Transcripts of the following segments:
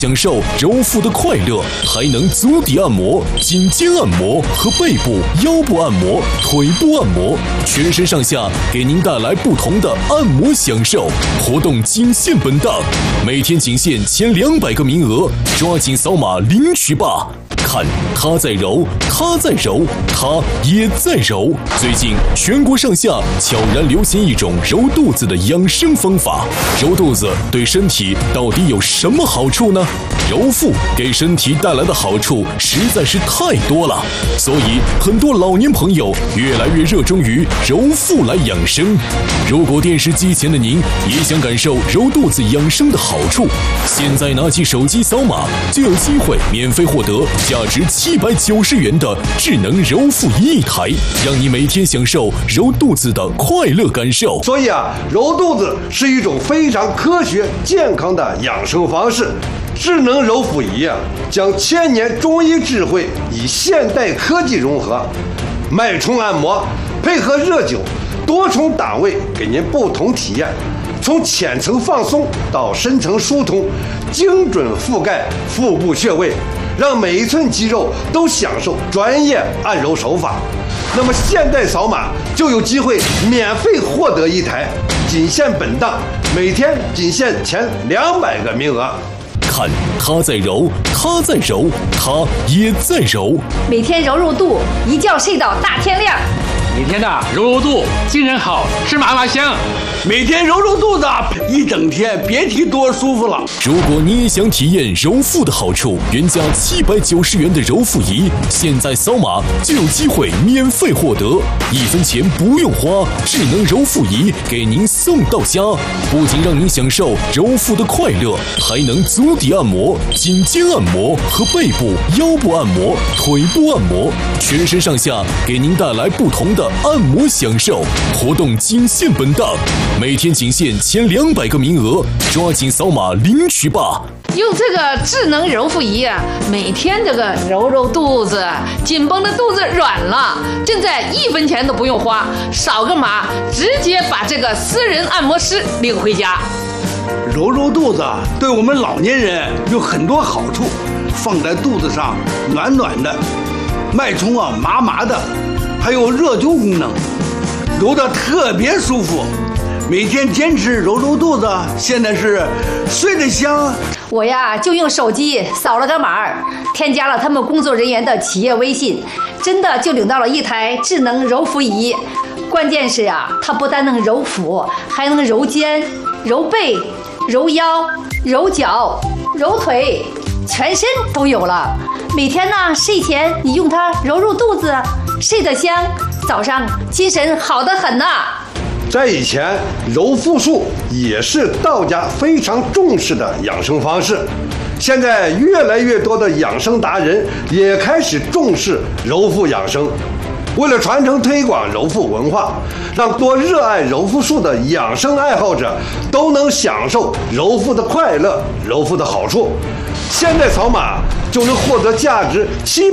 享受揉腹的快乐，还能足底按摩、颈肩按摩和背部、腰部按摩、腿部按摩，全身上下给您带来不同的按摩享受。活动仅限本档，每天仅限前200个名额，抓紧扫码领取吧！看他在揉，他在揉，他也在揉。最近全国上下悄然流行一种揉肚子的养生方法。揉肚子对身体到底有什么好处呢？揉腹给身体带来的好处实在是太多了，所以很多老年朋友越来越热衷于揉腹来养生。如果电视机前的您也想感受揉肚子养生的好处，现在拿起手机扫码就有机会免费获得价值790元的智能揉腹仪一台，让你每天享受揉肚子的快乐感受。 所以揉肚子是一种非常科学健康的养生方式。智能揉腹仪将千年中医智慧与现代科技融合，脉冲按摩配合热灸，多重档位给您不同体验，从浅层放松到深层疏通，精准覆盖腹部穴位，让每一寸肌肉都享受专业按揉手法。那么现在扫码就有机会免费获得一台，仅限本档，每天仅限前200个名额。 看他在揉，他在揉，他也在揉。 每天揉揉肚，一觉睡到大天亮。 每天揉揉肚，精神好，吃嘛嘛香。 每天揉揉肚子，一整天别提多舒服了。 如果你也想体验揉腹的好处，原价790元的揉腹仪，现在扫码就有机会免费获得，1分钱不用花，智能揉腹仪给您送到家。不仅让您享受揉腹的快乐，还能足底按摩、颈肩按摩和背部、腰部按摩、腿部按摩，全身上下给您带来不同的按摩享受。活动仅限本档，每天仅限前200个名额，抓紧扫码领取吧！ 用这个智能揉腹仪每天这个揉揉肚子，紧绷的肚子软了，现在1分钱都不用花，扫个码直接把这个私人按摩师领回家。 揉揉肚子对我们老年人有很多好处，放在肚子上暖暖的，脉冲麻麻的，还有热灸功能，揉得特别舒服。每天坚持揉揉肚子，现在是睡得香。 我就用手机扫了个码，添加了他们工作人员的企业微信，真的就领到了一台智能揉腹仪。关键是它不但能揉腹，还能揉肩、揉背、揉腰、揉脚、揉腿，全身都有了。每天睡前你用它揉揉肚子，睡得香，早上精神好得很在以前，揉腹术也是道家非常重视的养生方式。现在越来越多的养生达人也开始重视揉腹养生。为了传承推广揉腹文化，让多热爱揉腹术的养生爱好者都能享受揉腹的快乐、揉腹的好处，现在扫码就能获得价值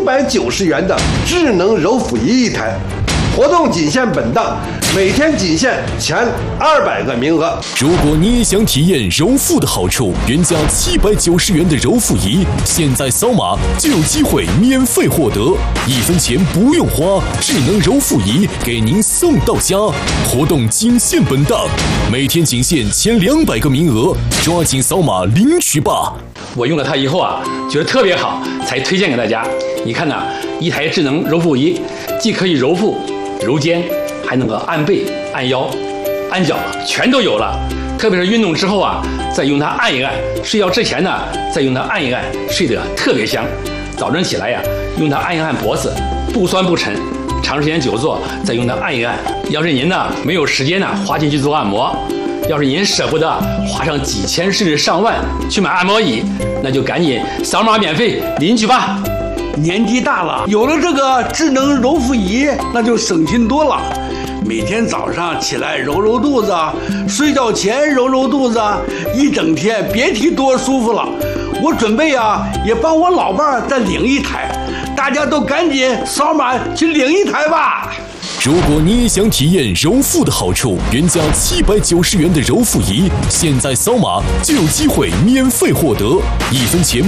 790元的智能揉腹仪一台。活动仅限本档，每天仅限前200个名额。 如果你也想体验揉腹的好处，原价790元的揉腹仪，现在扫码就有机会免费获得，1分钱不用花，智能揉腹仪给您送到家。活动仅限本档，每天仅限前200个名额，抓紧扫码领取吧！ 我用了它以后觉得特别好，才推荐给大家。你看一台智能揉腹仪，既可以揉腹、揉肩，还能够按背、按腰、按脚，全都有了。特别是运动之后再用它按一按，睡觉之前再用它按一按，睡得特别香。早晨起来用它按一按脖子，不酸不沉。长时间久坐，再用它按一按。要是您没有时间花钱去做按摩，要是您舍不得花上几千甚至上万去买按摩椅，那就赶紧扫码免费领取吧。 年纪大了，有了这个智能揉腹仪，那就省心多了。每天早上起来揉揉肚子，睡觉前揉揉肚子，一整天别提多舒服了。我准备也帮我老伴再领一台，大家都赶紧扫码去领一台吧。 如果你也想体验柔腹的好处，原价790元的柔腹仪，现在扫码就有机会免费获得，1分钱